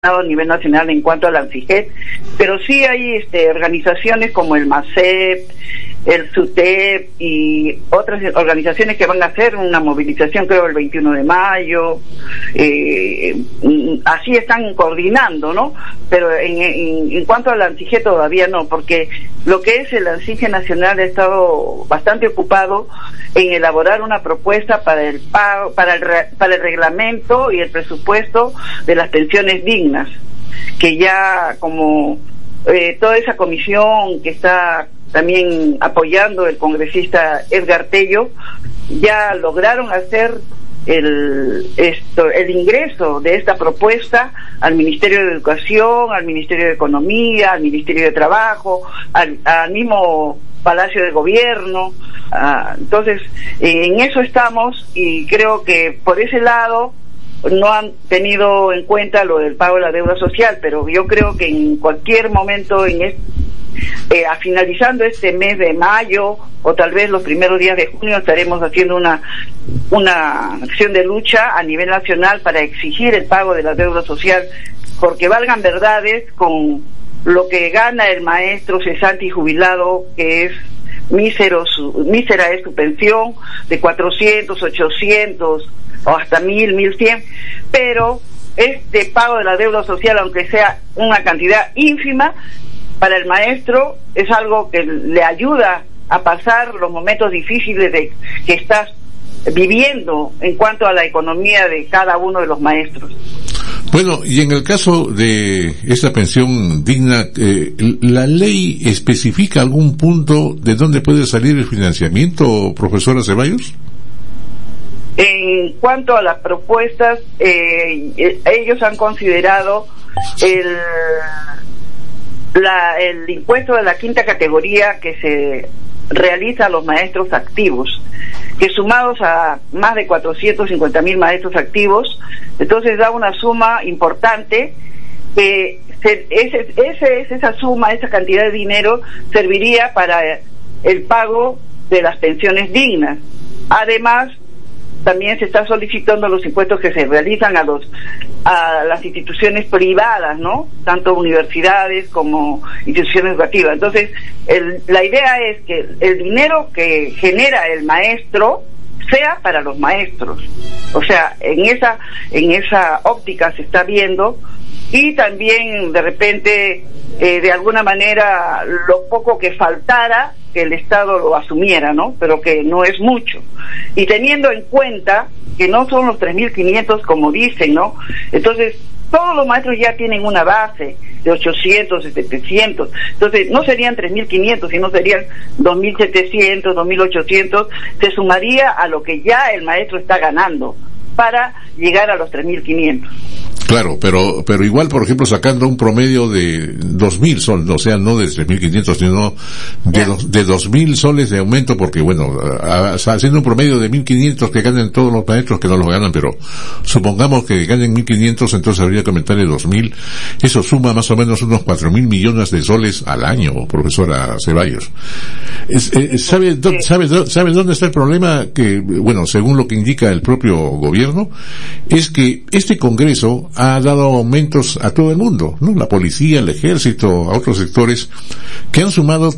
a nivel nacional en cuanto al ANSIGET, pero sí hay organizaciones como el MASEP, el SUTEP y otras organizaciones que van a hacer una movilización, creo, el 21 de mayo, así están coordinando, ¿no? Pero en cuanto al ANSIGET todavía no, porque lo que es el ANSIGET nacional ha estado bastante ocupado en elaborar una propuesta para el pago, para el reglamento y el presupuesto de las pensiones dignas, que ya como toda esa comisión que está también apoyando el congresista Edgar Tello, ya lograron hacer el ingreso de esta propuesta al Ministerio de Educación, al Ministerio de Economía, al Ministerio de Trabajo, al mismo Palacio de Gobierno. Entonces, en eso estamos, y creo que por ese lado no han tenido en cuenta lo del pago de la deuda social, pero yo creo que en cualquier momento, finalizando este mes de mayo o tal vez los primeros días de junio, estaremos haciendo una acción de lucha a nivel nacional para exigir el pago de la deuda social, porque valgan verdades con lo que gana el maestro cesante y jubilado, que es mísera es su pensión de 400, 800 o hasta 1000, 1100, pero este pago de la deuda social, aunque sea una cantidad ínfima, para el maestro es algo que le ayuda a pasar los momentos difíciles que estás viviendo en cuanto a la economía de cada uno de los maestros. Bueno, y en el caso de esta pensión digna, ¿la ley especifica algún punto de dónde puede salir el financiamiento, profesora Ceballos? En cuanto a las propuestas, ellos han considerado el impuesto de la quinta categoría que se realiza a los maestros activos, que sumados a más de 450.000 maestros activos, entonces da una suma importante que esa suma, esa cantidad de dinero serviría para el pago de las pensiones dignas. Además, también se está solicitando los impuestos que se realizan a las instituciones privadas, ¿no? Tanto universidades como instituciones educativas. Entonces, la idea es que el dinero que genera el maestro sea para los maestros. O sea, en esa óptica se está viendo, y también de repente, de alguna manera, lo poco que faltara, que el Estado lo asumiera, ¿no? Pero que no es mucho. Y teniendo en cuenta que no son los 3.500 como dicen, ¿no? Entonces, todos los maestros ya tienen una base de 800, de 700. Entonces, no serían 3.500, sino serían 2.700, 2.800. Se sumaría a lo que ya el maestro está ganando para llegar a los 3.500. Claro, pero igual, por ejemplo, sacando un promedio de 2.000 soles, o sea, no de 3.500, sino de 2.000 soles de aumento, porque bueno, haciendo un promedio de 1.500 que ganen todos los maestros, que no los ganan, pero supongamos que ganen 1.500, entonces habría que aumentarle 2.000, eso suma más o menos unos 4.000 millones de soles al año, profesora Ceballos. ¿Sabe dónde está el problema? Que, bueno, según lo que indica el propio gobierno, es que este Congreso ha dado aumentos a todo el mundo, ¿no? La policía, el ejército, a otros sectores, que han sumado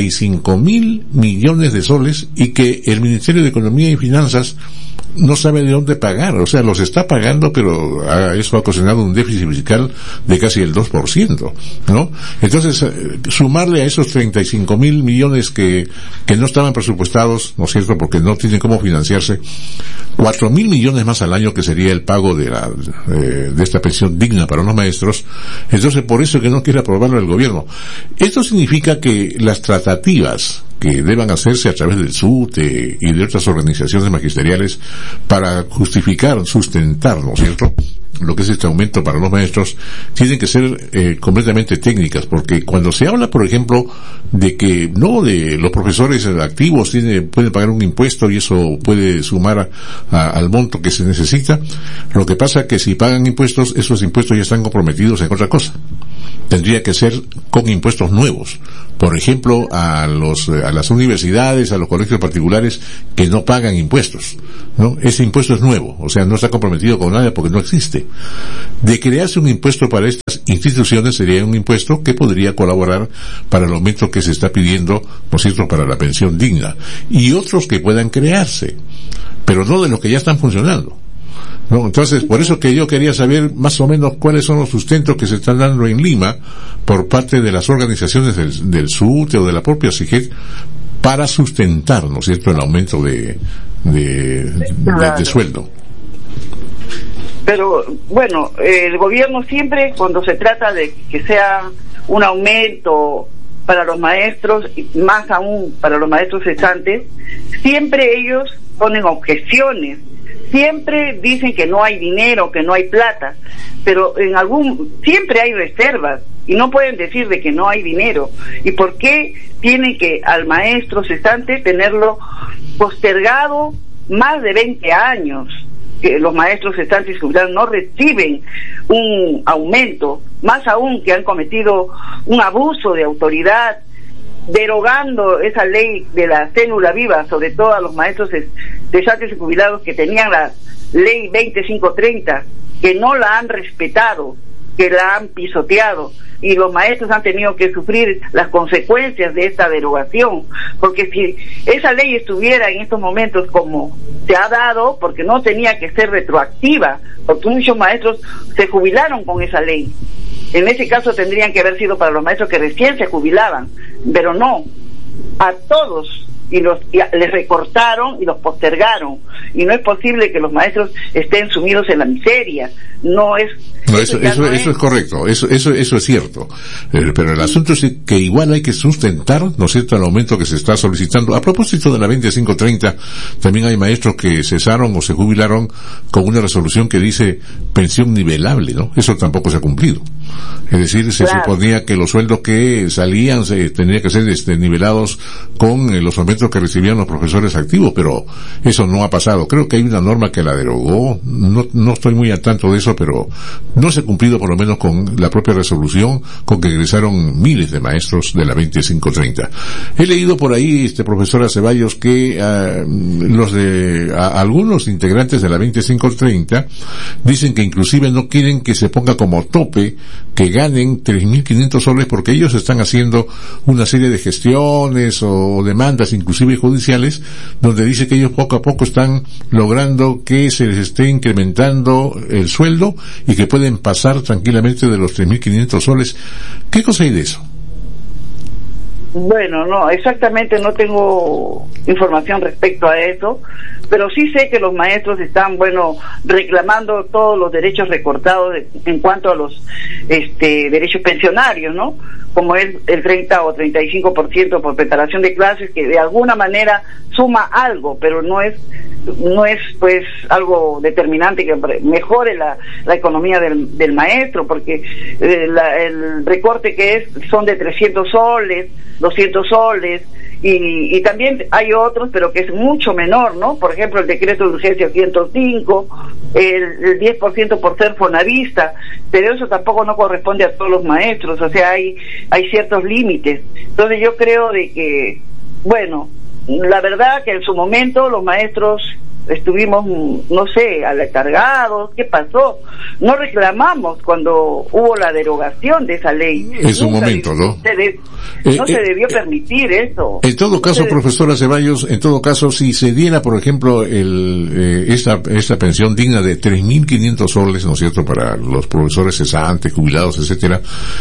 35.000 millones de soles, y que el Ministerio de Economía y Finanzas no sabe de dónde pagar. O sea, los está pagando, pero eso ha ocasionado un déficit fiscal de casi el 2%, ¿no? Entonces, sumarle a esos 35.000 millones que no estaban presupuestados, ¿no es cierto?, porque no tienen cómo financiarse, 4.000 millones más al año, que sería el pago de esta pensión digna para los maestros. Entonces, por eso que no quiere aprobarlo el gobierno. Esto significa que las tratativas que deban hacerse a través del SUTE y de otras organizaciones magisteriales para justificar, sustentar, ¿no es cierto?, lo que es este aumento para los maestros, tienen que ser completamente técnicas, porque cuando se habla, por ejemplo, de que no de los profesores activos pueden pagar un impuesto y eso puede sumar al monto que se necesita, lo que pasa es que si pagan impuestos, esos impuestos ya están comprometidos en otra cosa. tendría que ser con impuestos nuevos. Por ejemplo, a las universidades, a los colegios particulares que no pagan impuestos, ¿no? Ese impuesto es nuevo, o sea, no está comprometido con nada porque no existe. De crearse un impuesto para estas instituciones, sería un impuesto que podría colaborar para el aumento que se está pidiendo, ¿no es cierto?, para la pensión digna. Y otros que puedan crearse, pero no de los que ya están funcionando, ¿no? Entonces, por eso que yo quería saber más o menos cuáles son los sustentos que se están dando en Lima por parte de las organizaciones del SUTE o de la propia SIGEC para sustentar, ¿no es cierto?, el aumento de sueldo. Pero, bueno, el gobierno siempre, cuando se trata de que sea un aumento para los maestros, más aún para los maestros cesantes, siempre ellos ponen objeciones. Siempre dicen que no hay dinero, que no hay plata, pero siempre hay reservas y no pueden decir de que no hay dinero. ¿Y por qué tienen que al maestro cesante tenerlo postergado más de 20 años? Que los maestros cesantes y jubilados no reciben un aumento, más aún que han cometido un abuso de autoridad, derogando esa ley de la cédula viva, sobre todo a los maestros cesantes y jubilados que tenían la ley 2530, que no la han respetado, que la han pisoteado, y los maestros han tenido que sufrir las consecuencias de esta derogación, porque si esa ley estuviera en estos momentos como se ha dado, porque no tenía que ser retroactiva, porque muchos maestros se jubilaron con esa ley. En ese caso tendrían que haber sido para los maestros que recién se jubilaban, pero no, a todos, y les recortaron y los postergaron, y no es posible que los maestros estén sumidos en la miseria. Eso es correcto, eso es cierto, pero el asunto es que igual hay que sustentar, ¿no es cierto?, el aumento que se está solicitando. A propósito de la 2530, también hay maestros que cesaron o se jubilaron con una resolución que dice pensión nivelable, ¿no? Eso tampoco se ha cumplido. Es decir, se suponía que los sueldos que salían tendrían que ser nivelados con los aumentos que recibían los profesores activos, pero eso no ha pasado. Creo que hay una norma que la derogó, no estoy muy al tanto de eso, pero no se ha cumplido por lo menos con la propia resolución con que egresaron miles de maestros de la 2530. He leído por ahí, profesora Ceballos, que algunos integrantes de la 2530 dicen que inclusive no quieren que se ponga como tope que ganen 3.500 soles porque ellos están haciendo una serie de gestiones o demandas inclusive judiciales donde dice que ellos poco a poco están logrando que se les esté incrementando el sueldo y que pueden pasar tranquilamente de los 3.500 soles. ¿Qué cosa hay de eso? Bueno, no, exactamente no tengo información respecto a eso, pero sí sé que los maestros están, reclamando todos los derechos recortados en cuanto a los derechos pensionarios, ¿no? Como es el 30 o 35% por preparación de clases, que de alguna manera suma algo, pero no es pues algo determinante que mejore la economía del maestro, porque el recorte que son de 300 soles, 200 soles, y también hay otros, pero que es mucho menor, ¿no? Por ejemplo, el decreto de urgencia 105, el 10% por ser fonavista, pero eso tampoco no corresponde a todos los maestros, o sea, hay ciertos límites. Entonces yo creo de que, la verdad que en su momento los maestros estuvimos, no sé, aletargados. ¿Qué pasó? No reclamamos cuando hubo la derogación de esa ley. En su momento, ¿no? No se debió permitir eso. En todo caso, profesora Ceballos, si se diera, por ejemplo, esta pensión digna de 3.500 soles, ¿no es cierto?, para los profesores cesantes, jubilados, etcétera,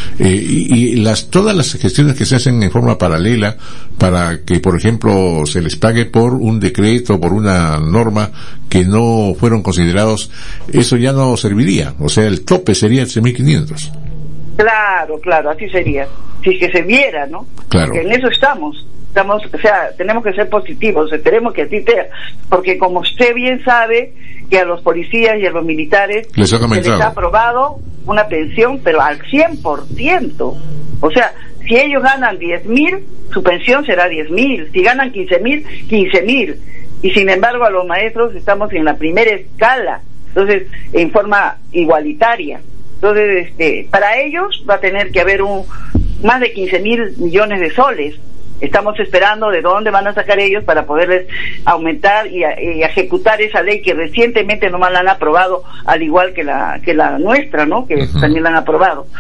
y todas las gestiones que se hacen en forma paralela para que, por ejemplo, se les pague por un decreto, por una norma que no fueron considerados, eso ya no serviría. O sea, el tope sería 3.500. Claro, así sería. Si es que se viera, ¿no? Claro. Porque en eso estamos, o sea, tenemos que ser positivos, esperemos que así sea, porque como usted bien sabe, que a los policías y a los militares les ha aprobado una pensión, pero al 100%. O sea, si ellos ganan 10.000, su pensión será 10.000. Si ganan 15.000, 15.000. Y sin embargo, a los maestros estamos en la primera escala, entonces, en forma igualitaria. Entonces, para ellos va a tener que haber más de 15.000 millones de soles. Estamos esperando de dónde van a sacar ellos para poderles aumentar y ejecutar esa ley que recientemente nomás la han aprobado, al igual que la nuestra, ¿no? Que también la han aprobado.